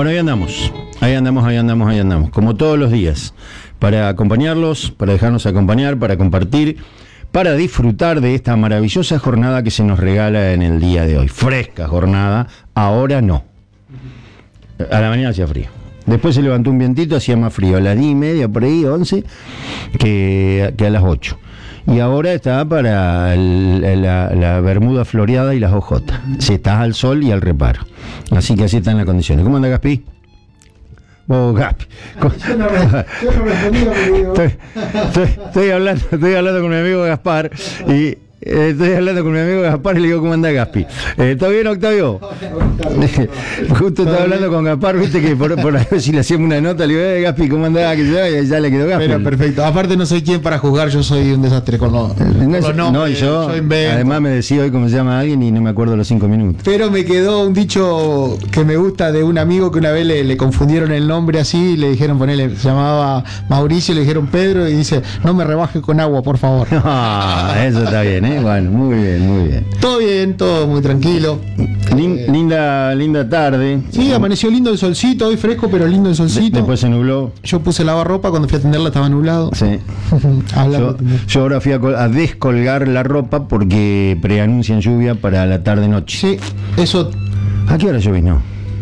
Bueno, ahí andamos, como todos los días, para acompañarlos, para dejarnos acompañar, para compartir, para disfrutar de esta maravillosa jornada que se nos regala en el día de hoy. Fresca jornada, ahora no. A la mañana hacía frío. Después se levantó un vientito, hacía más frío, a las 10:30, por ahí, 11, que a las 8. Y ahora está para la bermuda floreada y las hojotas. Si estás al sol y al reparo. Así que así están las condiciones. ¿Cómo anda, Gaspi? Vos, Gaspi. Yo no respondí lo que digo. Estoy hablando con mi amigo Gaspar y... Estoy hablando con mi amigo Gaspar y le digo, ¿cómo anda Gaspi? ¿Está bien, Octavio? Justo estaba hablando con Gaspar, viste que por ahí si le hacíamos una nota, le digo, Gaspi, ¿cómo anda? Que ya le quedó Gaspi. Pero perfecto. Aparte no soy quien para juzgar, yo soy un desastre con los nombres. No, y yo además me decía hoy cómo se llama alguien y no me acuerdo los 5 minutos. Pero me quedó un dicho que me gusta de un amigo que una vez le confundieron el nombre así, le dijeron, ponele, se llamaba Mauricio, le dijeron Pedro y dice, no me rebaje con agua, por favor. Eso está bien, ¿eh? Bueno, muy bien. Todo bien, todo muy tranquilo. Linda tarde. Sí, amaneció lindo el solcito, hoy fresco, pero lindo el solcito. Después se nubló. Yo puse lavarropa, cuando fui a atenderla estaba nublado. Sí. Yo ahora fui a descolgar la ropa porque preanuncian lluvia para la tarde-noche. Sí, eso. ¿A qué hora llovinó?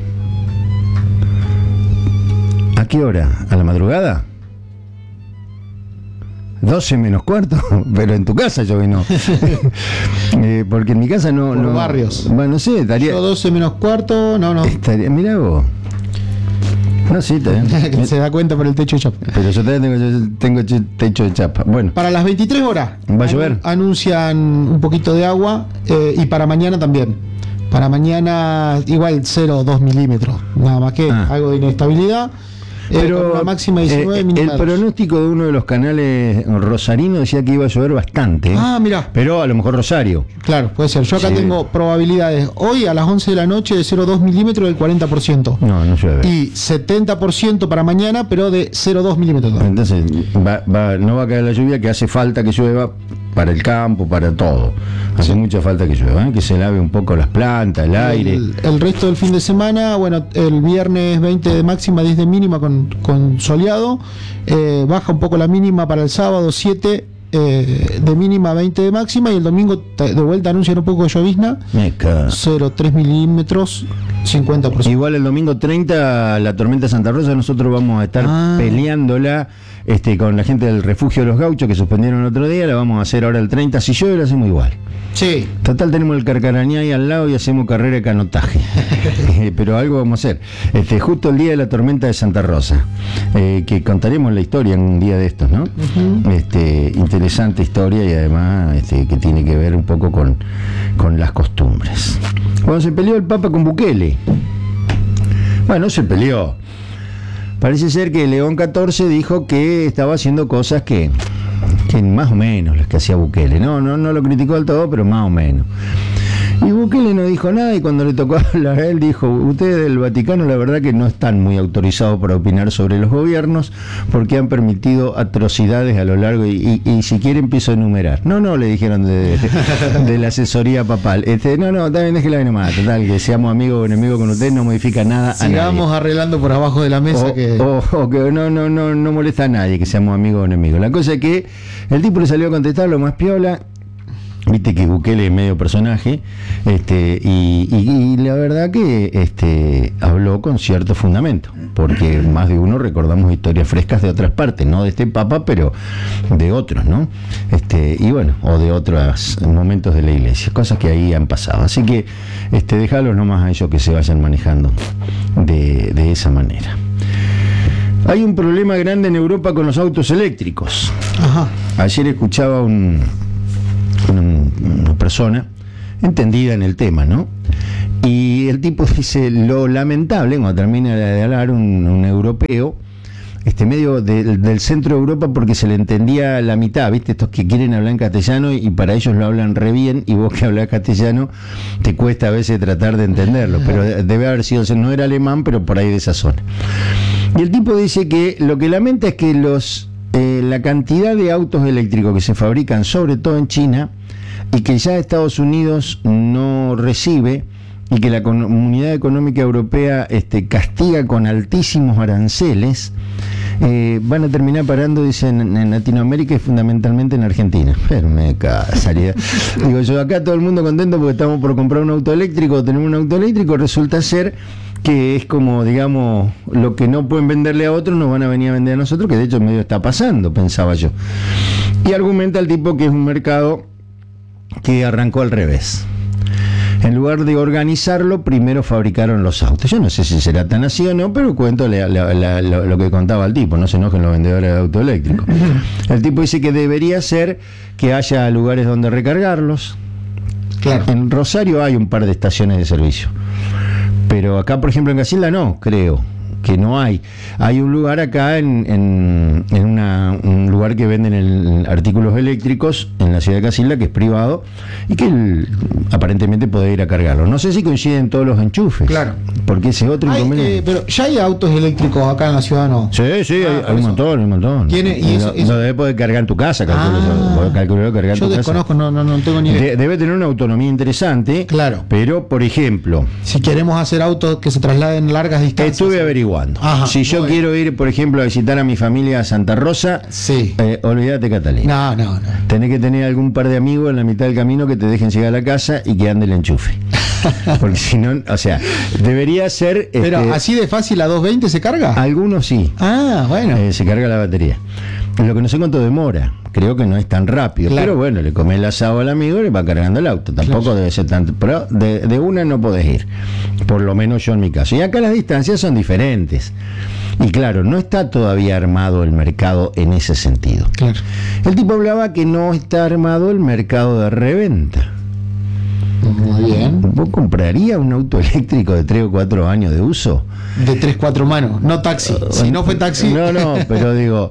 ¿A qué hora? ¿A la madrugada? 12 menos cuarto, pero en tu casa llovinó. Porque en mi casa no. Por barrios. Bueno, no sé, estaría. Yo 12 menos cuarto, no. Mirá vos. No, sí, está bien. Se da cuenta por el techo de chapa. Pero yo también tengo techo de chapa. Bueno. Para las 23 horas. ¿Va a llover? Anuncian un poquito de agua y para mañana también. Para mañana igual 0,2 milímetros. Nada más que algo de inestabilidad. Pero la máxima 19 el pronóstico de uno de los canales rosarinos decía que iba a llover bastante. Mira. Pero a lo mejor Rosario. Claro, puede ser. Yo acá tengo probabilidades hoy a las 11 de la noche de 0,2 milímetros del 40%. No llueve. Y 70% para mañana, pero de 0,2 milímetros. Entonces no va a caer la lluvia que hace falta que llueva para el campo, para todo. Hace mucha falta que llueva, que se lave un poco las plantas, el aire. El resto del fin de semana, bueno, el viernes 20 de máxima, 10 de mínima con soleado. Baja un poco la mínima para el sábado, 7 de mínima, 20 de máxima. Y el domingo de vuelta anuncian un poco de llovizna. 0,3 milímetros, 50%. Igual el domingo 30, la tormenta Santa Rosa, nosotros vamos a estar peleándola con la gente del Refugio de los Gauchos que suspendieron el otro día. La vamos a hacer ahora el 30. Si llueve, lo hacemos igual. Sí. Total, tenemos el Carcarañá ahí al lado y hacemos carrera de canotaje. Pero algo vamos a hacer. Justo el día de la tormenta de Santa Rosa, que contaremos la historia en un día de estos, ¿no? Interesante historia y además que tiene que ver un poco con las costumbres. Cuando se peleó el Papa con Bukele. Bueno, se peleó. Parece ser que León XIV dijo que estaba haciendo cosas que más o menos las que hacía Bukele. No lo criticó del todo, pero más o menos. Y Bukele no dijo nada y cuando le tocó hablar a él dijo, ustedes del Vaticano la verdad que no están muy autorizados para opinar sobre los gobiernos porque han permitido atrocidades a lo largo y si quiere empiezo a enumerar. No, le dijeron de la asesoría papal. También déjela ahí nomás, total, que seamos amigos o enemigos con ustedes no modifica nada a nadie. Sigamos arreglando por abajo de la mesa o que no molesta a nadie que seamos amigos o enemigos. La cosa es que el tipo le salió a contestar lo más piola. Viste que Bukele es medio personaje, y la verdad que habló con cierto fundamento, porque más de uno recordamos historias frescas de otras partes, no de este Papa, pero de otros, ¿no? Y bueno, o de otros momentos de la Iglesia, cosas que ahí han pasado. Así que dejalos nomás a ellos que se vayan manejando de esa manera. Hay un problema grande en Europa con los autos eléctricos. Ayer escuchaba una persona entendida en el tema, ¿no? Y el tipo dice lo lamentable, cuando termina de hablar un europeo, medio del centro de Europa, porque se le entendía la mitad, ¿viste? Estos que quieren hablar en castellano y para ellos lo hablan re bien, y vos que hablas castellano te cuesta a veces tratar de entenderlo, pero debe haber sido, no era alemán, pero por ahí de esa zona. Y el tipo dice que lo que lamenta es que la cantidad de autos eléctricos que se fabrican, sobre todo en China, y que ya Estados Unidos no recibe, y que la Comunidad Económica Europea castiga con altísimos aranceles, van a terminar parando, dicen, en Latinoamérica y fundamentalmente en Argentina. Pero me casaría. Digo yo, acá todo el mundo contento porque estamos por comprar un auto eléctrico, tenemos un auto eléctrico, resulta ser que es como, digamos, lo que no pueden venderle a otros nos van a venir a vender a nosotros, que de hecho medio está pasando, pensaba yo. Y argumenta el tipo que es un mercado que arrancó al revés. En lugar de organizarlo, primero fabricaron los autos. Yo no sé si será tan así o no, pero cuento lo que contaba el tipo. No se enojen los vendedores de auto eléctrico. El tipo dice que debería ser que haya lugares donde recargarlos. Claro. En Rosario hay un par de estaciones de servicio, pero acá, por ejemplo, en Casilda no, creo que no hay. Hay un lugar acá en un lugar que venden artículos eléctricos en la ciudad de Casilda, que es privado y que aparentemente puede ir a cargarlo. No sé si coinciden todos los enchufes. Claro. Porque ese es otro inconveniente. Pero ya hay autos eléctricos acá en la ciudad, ¿no? Sí, hay un montón. ¿Tiene? ¿Y eso? Lo debe poder cargar en tu casa, calculo cargar en tu casa. Yo desconozco, no tengo ni idea. Debe tener una autonomía interesante. Claro. Pero, por ejemplo, si queremos hacer autos que se trasladen largas distancias. Estuve averiguando. Ajá, si yo quiero ir, por ejemplo, a visitar a mi familia a Santa Rosa, sí. Olvídate, Catalina. No. Tenés que tener algún par de amigos en la mitad del camino que te dejen llegar a la casa y que ande el enchufe. Porque si no, o sea, debería ser... Pero así de fácil a 220 se carga. Algunos sí. Bueno. Se carga la batería. Lo que no sé cuánto demora. Creo que no es tan rápido. Claro. Pero bueno, le comés el asado al amigo y le va cargando el auto. Tampoco debe ser tanto. Pero de una no podés ir. Por lo menos yo en mi caso. Y acá las distancias son diferentes. Y claro, no está todavía armado el mercado en ese sentido. Claro. El tipo hablaba que no está armado el mercado de reventa. Muy bien. ¿Vos comprarías un auto eléctrico de 3 o 4 años de uso? De 3, 4 manos, no taxi. Si no fue taxi. No, pero digo,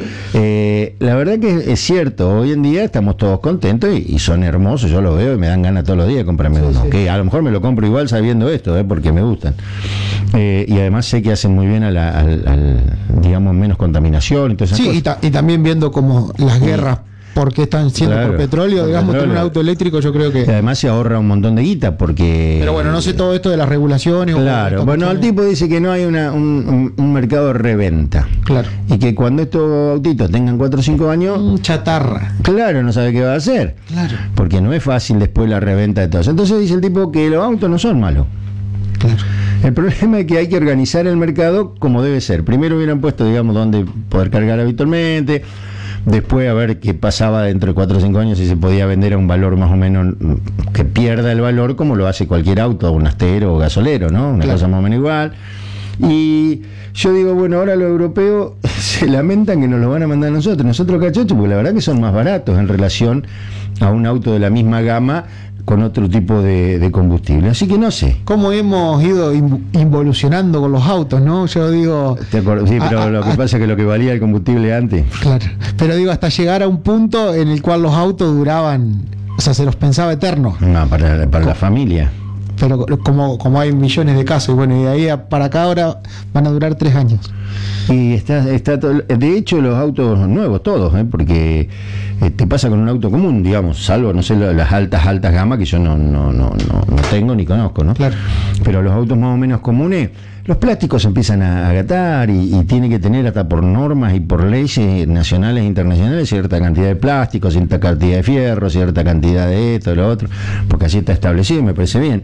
la verdad que es cierto, hoy en día estamos todos contentos y son hermosos, yo lo veo y me dan ganas todos los días de comprarme uno. Sí. Que a lo mejor me lo compro igual sabiendo esto, porque me gustan. Y además sé que hacen muy bien digamos, menos contaminación y todas esas cosas. Y también viendo como las guerras. Porque están siendo por petróleo, digamos, tener un auto eléctrico, yo creo que... Y además se ahorra un montón de guita, porque... Pero bueno, no sé todo esto de las regulaciones... Claro, bueno, el tipo dice que no hay un mercado de reventa. Claro. Y que cuando estos autitos tengan 4 o 5 años... chatarra. Claro, no sabe qué va a hacer. Claro. Porque no es fácil después la reventa de todo eso. Entonces dice el tipo que los autos no son malos. Claro. El problema es que hay que organizar el mercado como debe ser. Primero hubieran puesto, digamos, dónde poder cargar habitualmente... Después a ver qué pasaba dentro de 4 o 5 años, si se podía vender a un valor más o menos que pierda el valor como lo hace cualquier auto, un astero o gasolero, ¿no? Una cosa más o menos igual. Y yo digo, bueno, ahora los europeos se lamentan que nos lo van a mandar a nosotros. Nosotros cachochos, porque la verdad que son más baratos en relación a un auto de la misma gama con otro tipo de combustible. Así que no sé. ¿Cómo hemos ido involucionando con los autos, no? Yo digo... Sí, pero lo que pasa es que lo que valía el combustible antes... Claro, pero digo, hasta llegar a un punto en el cual los autos duraban... O sea, se los pensaba eternos. No, para la familia. Pero como hay millones de casos, y bueno, y de ahí para acá ahora van a durar 3 años. Y está todo, de hecho los autos nuevos todos, porque te pasa con un auto común, digamos, salvo, no sé, las altas gamas que yo no tengo ni conozco, ¿no? Claro. Pero los autos más o menos comunes, los plásticos empiezan a agatar y tiene que tener hasta por normas y por leyes nacionales e internacionales cierta cantidad de plástico, cierta cantidad de fierro, cierta cantidad de esto, lo otro, porque así está establecido y me parece bien.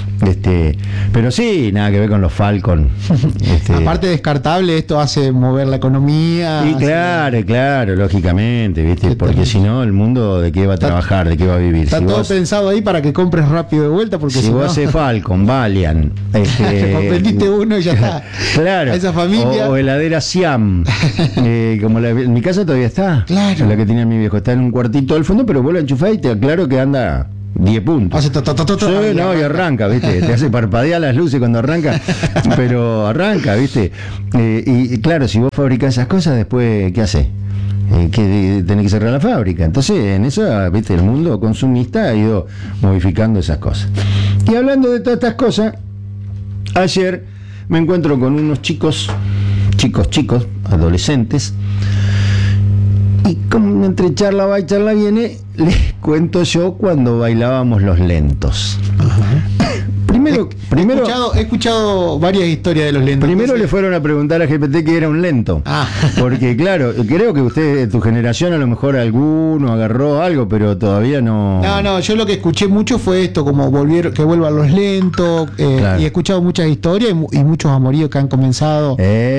Pero sí, nada que ver con los Falcon. Aparte descartable, esto hace mover la economía. Y claro, lógicamente, ¿viste? Porque si no, el mundo de qué va a trabajar, de qué va a vivir. Está si todo vos, pensado ahí para que compres rápido de vuelta, porque si vos haces Falcon, Valiant, vendiste uno y ya está. Claro. A esa familia. O heladera Siam, como en mi casa todavía está. Claro. La que tenía mi viejo, está en un cuartito del fondo, pero vos la enchufás y te aclaro que anda 10 puntos. Hace y arranca, ¿viste? Te hace parpadear las luces cuando arranca, pero arranca, ¿viste? Y claro, si vos fabricás esas cosas, después, ¿qué haces? Que tenés que cerrar la fábrica. Entonces, en eso, ¿viste? El mundo consumista ha ido modificando esas cosas. Y hablando de todas estas cosas, ayer me encuentro con unos chicos, adolescentes, y como entre charla va y charla viene, les cuento yo cuando bailábamos los lentos. Ajá. Primero He escuchado varias historias de los lentos. Primero entonces... le fueron a preguntar a GPT qué era un lento. Ah. Porque claro, creo que usted, tu generación, a lo mejor alguno agarró algo, pero todavía no... No, yo lo que escuché mucho fue esto, como que vuelvan los lentos, claro. Y he escuchado muchas historias y muchos amoríos que han comenzado.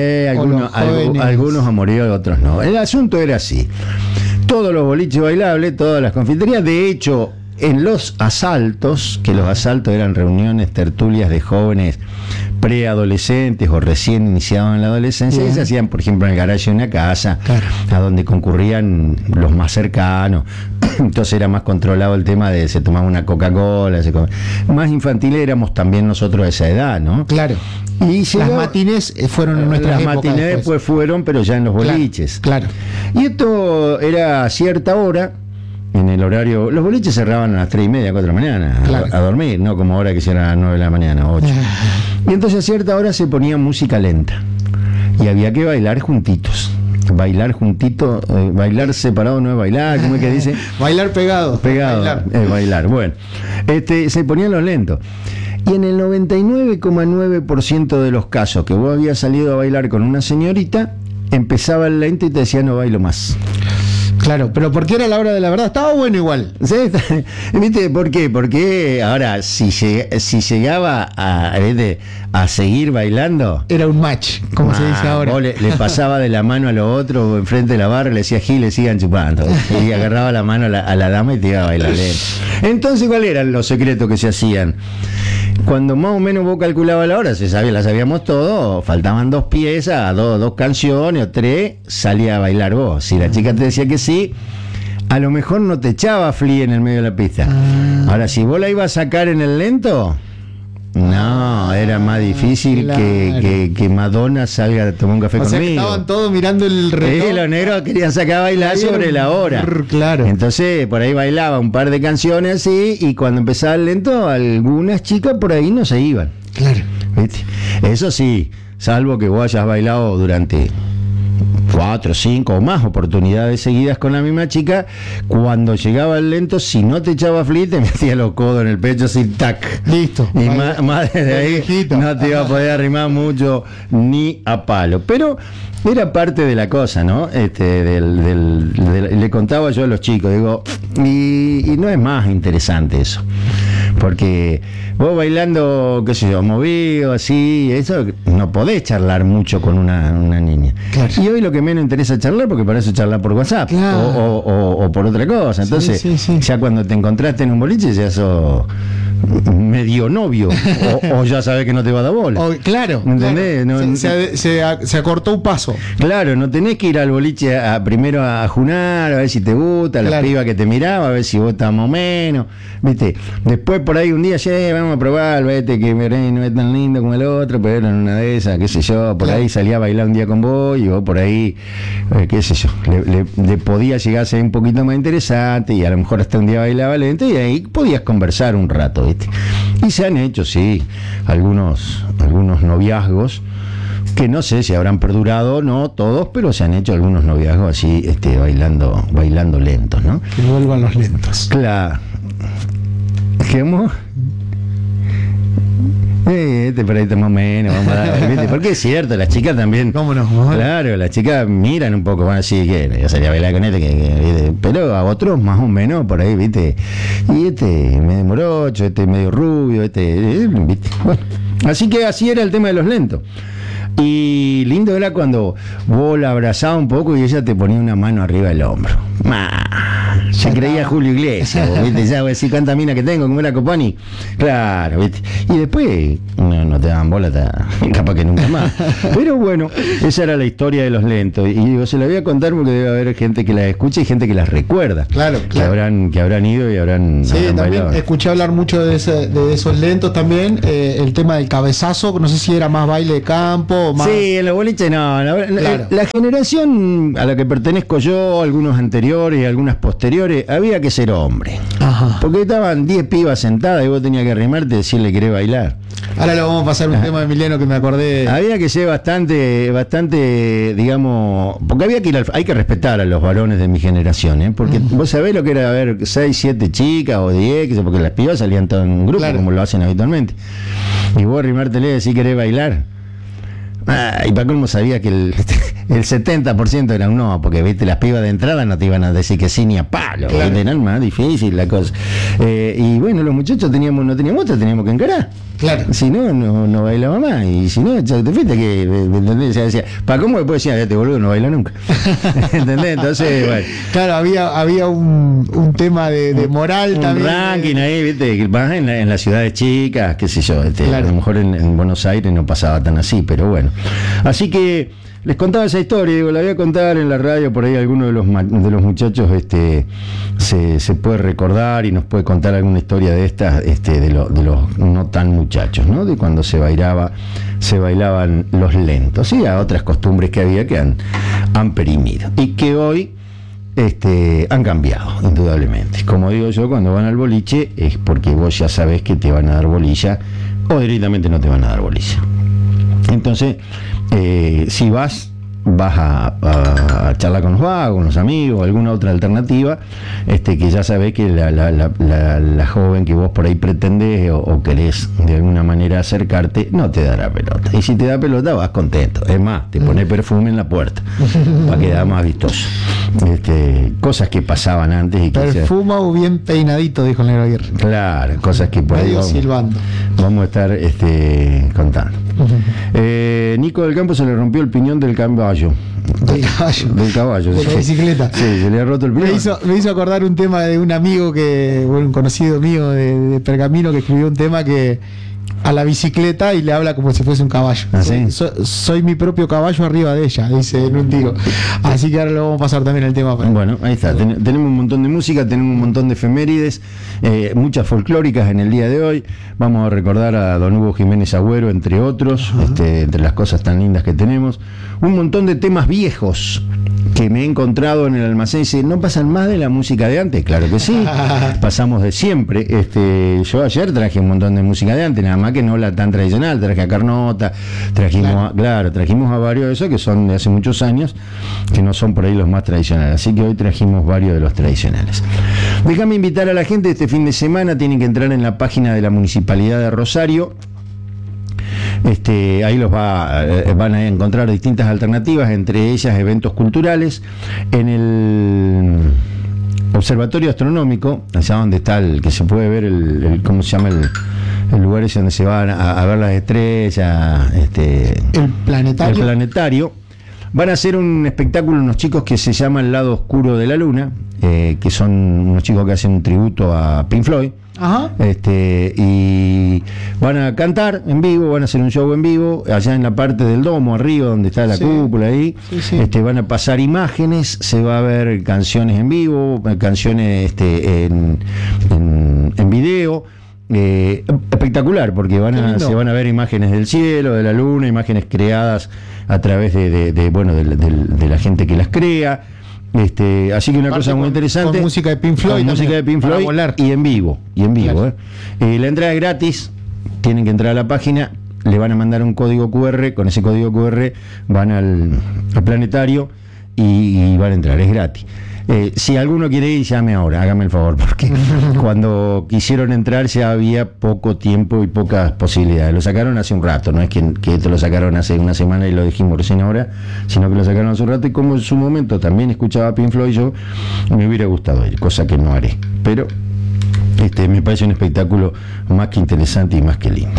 Algunos amoríos, otros no. El asunto era así. Todos los boliches bailables, todas las confiterías, de hecho... En los asaltos, que los asaltos eran reuniones, tertulias de jóvenes preadolescentes o recién iniciados en la adolescencia, y se hacían, por ejemplo, en el garaje de una casa, claro, a donde concurrían los más cercanos. Entonces era más controlado el tema de se tomaba una Coca-Cola, más infantiles éramos también nosotros a esa edad, ¿no? Claro. Y las matines fueron en nuestras épocas. Las matines después fueron, pero ya en los boliches. Claro. Y esto era a cierta hora. En el horario, los boliches cerraban a las 3:30, 4 de la mañana, claro, a dormir, no como ahora que cierran a las 9 de la mañana, 8. Y entonces a cierta hora se ponía música lenta y había que bailar juntitos. Bailar juntito, bailar separado no es bailar, ¿cómo es que dice? Bailar pegado. Bailar. Bueno, se ponían los lentos. Y en el 99,9% de los casos que vos habías salido a bailar con una señorita, empezaba el lento y te decía no bailo más. Claro, pero porque era la hora de la verdad, estaba bueno igual. ¿Sí? ¿Viste? ¿Por qué? Porque ahora, si llegaba a seguir bailando... Era un match, como se dice ahora. Vos le pasaba de la mano a lo otro, enfrente de la barra, le decía Gil, le sigan chupando. Y agarraba la mano a la dama y te iba a bailar lento. Entonces, ¿cuáles eran los secretos que se hacían? Cuando más o menos vos calculabas la hora, la sabíamos todo, faltaban 2 piezas, dos canciones o 3, salía a bailar vos. Si la chica te decía que sí, a lo mejor no te echaba flea en el medio de la pista. Ahora, si vos la ibas a sacar en el lento, no, era más difícil, claro, que Madonna salga a tomar un café conmigo. Que estaban todos mirando el reloj. Los negros querían sacar a bailar sobre la hora. Claro. Entonces, por ahí bailaba un par de canciones así, y cuando empezaba el lento, algunas chicas por ahí no se iban. Claro. ¿Viste? Eso sí, salvo que vos hayas bailado durante 4, 5 o más oportunidades seguidas con la misma chica, cuando llegaba el lento, si no te echaba flea, te metía los codos en el pecho así, tac. Listo. Y más desde ahí no te iba a poder arrimar mucho ni a palo. Pero era parte de la cosa, ¿no? Le contaba yo a los chicos, digo, y no es más interesante eso. Porque vos bailando, qué sé yo, movido, así, eso, no podés charlar mucho con una niña. Claro. Y hoy lo que menos interesa charlar, porque para eso charlar por WhatsApp, claro, o por otra cosa. Entonces, ya cuando te encontraste en un boliche, ya sos medio novio, o ya sabes que no te va a dar bola. Claro. ¿Entendés? Claro. No, se acortó un paso. Claro, no tenés que ir al boliche primero a junar, a ver si te gusta, la piba que te miraba, a ver si vos estás más o menos, ¿viste? Después por ahí un día, vamos a probar, vete que no es tan lindo como el otro, pero era una de esas, qué sé yo, por ahí salía a bailar un día con vos y vos por ahí, qué sé yo, le podía llegar a ser un poquito más interesante y a lo mejor hasta un día bailaba lento y ahí podías conversar un rato, ¿viste? Y se han hecho, sí, algunos noviazgos que no sé si habrán perdurado, no todos, pero se han hecho algunos noviazgos así, bailando lentos, ¿no? Que vuelvan los lentos. Claro. ¿Cómo? Por ahí está más o menos, vamos a dar, ¿viste? Porque es cierto, las chicas también. ¿Cómo no? Claro, las chicas miran un poco, van así, que yo salía a bailar con pero a otros más o menos por ahí, ¿viste? Y medio morocho, medio rubio, ¿viste? Bueno, así que así era el tema de los lentos. Y lindo era cuando vos la abrazabas un poco y ella te ponía una mano arriba del hombro. Se creía Julio Iglesias, ¿viste? Ya voy a decir cuánta mina que tengo, como era Copani. Claro, ¿viste? Y después no te daban bola, capaz que nunca más. Pero bueno, esa era la historia de los lentos. Y digo, se la voy a contar porque debe haber gente que las escucha y gente que las recuerda. Claro. Que habrán ido y habrán también bailado. Escuché hablar mucho de esos lentos también. El tema del cabezazo, no sé si era más baile de campo. Más... Sí, en los boliches no. Claro. La generación a la que pertenezco yo, algunos anteriores y algunas posteriores, había que ser hombre. Ajá. Ajá. Porque estaban 10 pibas sentadas y vos tenías que arrimarte y decirle querés bailar. Ahora le vamos a pasar un tema de Emiliano que me acordé. Había que ser bastante, digamos, porque hay que respetar a los varones de mi generación, ¿eh? Porque vos sabés lo que era ver 6, 7 chicas o 10, porque las pibas salían todas en un grupo, claro, como lo hacen habitualmente. Y vos arrimártele y decís querés bailar. Y para colmo sabía que el 70% era un no, porque viste, las pibas de entrada no te iban a decir que sí ni a palo, claro, era más difícil la cosa. Y bueno, los muchachos no teníamos otra, teníamos que encarar. Claro. Si no bailaba más, y si no, te fuiste que, ¿entendés? O sea, decía, ¿para cómo después decía, este boludo no baila nunca? ¿Entendés? Entonces, bueno. Claro, había un tema de moral un también. Un ranking ahí, viste, más en las ciudades chicas, qué sé yo, claro, a lo mejor en Buenos Aires no pasaba tan así, pero bueno. Así que les contaba esa historia, digo, la voy a contar en la radio, por ahí alguno de los muchachos se puede recordar y nos puede contar alguna historia de estas, de los no tan muchachos, ¿no? De cuando se bailaban los lentos, y a otras costumbres que había que han perimido y que hoy han cambiado, indudablemente. Como digo yo, cuando van al boliche es porque vos ya sabés que te van a dar bolilla o directamente no te van a dar bolilla. Entonces, si vas a charlar con los vagos, con los amigos, alguna otra alternativa, que ya sabés que la joven que vos por ahí pretendés o querés de alguna manera acercarte, no te dará pelota. Y si te da pelota, vas contento. Es más, te pones perfume en la puerta para quedar más vistoso. Cosas que pasaban antes y que perfuma o bien peinadito, dijo el Negro Aguirre. Claro, cosas que por ahí vamos a estar contando. Nico del Campo se le rompió el piñón del caballo. Del caballo. De la bicicleta. Sí, se le ha roto el piñón. Me hizo acordar un tema de un amigo un conocido mío de Pergamino, que escribió un tema que a la bicicleta y le habla como si fuese un caballo. ¿Ah, sí? Soy mi propio caballo arriba de ella, dice en un tiro. Así que ahora lo vamos a pasar también el tema. Bueno, ahí está. Tenemos un montón de música, tenemos un montón de efemérides, muchas folclóricas en el día de hoy. Vamos a recordar a don Hugo Jiménez Agüero, entre otros, entre las cosas tan lindas que tenemos. Un montón de temas viejos que me he encontrado en el almacén. Dice, ¿no pasan más de la música de antes? Claro que sí, pasamos de siempre. Yo ayer traje un montón de música de antes, nada más que no la tan tradicional. Traje a Carnota, trajimos a varios de esos que son de hace muchos años, que no son por ahí los más tradicionales. Así que hoy trajimos varios de los tradicionales. Déjame invitar a la gente, este fin de semana tienen que entrar en la página de la Municipalidad de Rosario. Ahí van a encontrar distintas alternativas, entre ellas eventos culturales. En el Observatorio Astronómico, allá donde está que se puede ver ¿cómo se llama? El lugar ese donde se van a ver las estrellas, el planetario. Van a hacer un espectáculo unos chicos que se llama El Lado Oscuro de la Luna, que son unos chicos que hacen un tributo a Pink Floyd. Ajá. Y van a cantar en vivo, van a hacer un show en vivo allá en la parte del domo arriba donde está la cúpula ahí. Sí. Van a pasar imágenes, se va a ver canciones en vivo, canciones en video. Espectacular, porque se van a ver imágenes del cielo, de la luna, imágenes creadas a través de la gente que las crea. Así que una cosa muy interesante. Con música de Pink Floyd. Y en vivo. Claro. La entrada es gratis. Tienen que entrar a la página. Le van a mandar un código QR. Con ese código QR van al planetario y van a entrar. Es gratis. Si alguno quiere ir, llame ahora, hágame el favor, porque cuando quisieron entrar ya había poco tiempo y pocas posibilidades. Lo sacaron hace un rato, no es que te lo sacaron hace una semana y lo dijimos recién ahora, sino que lo sacaron hace un rato, y como en su momento también escuchaba Pink Floyd, yo me hubiera gustado ir, cosa que no haré. Pero me parece un espectáculo más que interesante y más que lindo.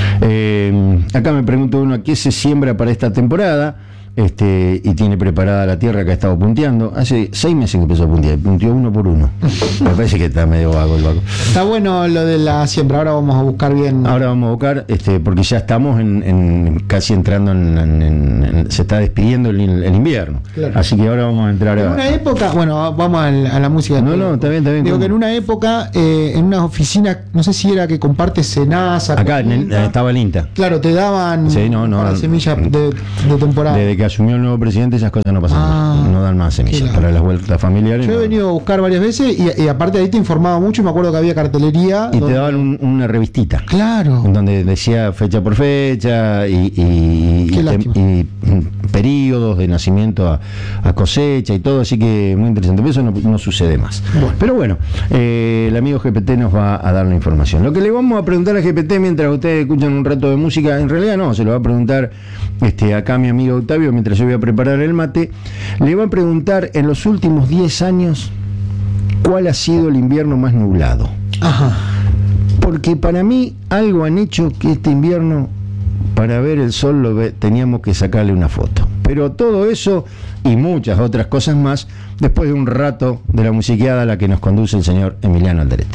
Acá me pregunta uno, ¿qué se siembra para esta temporada? Y tiene preparada la tierra que ha estado punteando. Hace 6 meses que empezó a puntear, punteó uno por uno. Me parece que está medio vago el vago. Está bueno lo de la siembra, ahora vamos a buscar bien. Ahora vamos a buscar, porque ya estamos casi entrando se está despidiendo el invierno. Claro. Así que ahora vamos a entrar en una época, bueno, vamos a la música. No, está bien. Digo que en una época, en una oficina, no sé si era que comparte Senasa. Acá estaba el INTA. Claro, te daban semillas de temporada. Desde que asumió el nuevo presidente, esas cosas no pasan más, no dan más semillas claro. para las vueltas familiares. Yo he venido a buscar varias veces y aparte ahí te informaba mucho y me acuerdo que había cartelería. Y te daban una revistita. Claro. En donde decía fecha por fecha y periodos de nacimiento a cosecha y todo, así que muy interesante. Pero eso no sucede más. Bueno. Pero bueno, el amigo GPT nos va a dar la información. Lo que le vamos a preguntar a GPT mientras ustedes escuchan un rato de música, en realidad no, se lo va a preguntar acá a mi amigo Octavio mientras yo voy a preparar el mate. Le va a preguntar en los últimos 10 años cuál ha sido el invierno más nublado. Ajá. Porque para mí algo han hecho que este invierno, para ver el sol, teníamos que sacarle una foto. Pero todo eso y muchas otras cosas más después de un rato de la musiqueada a la que nos conduce el señor Emiliano Alderete.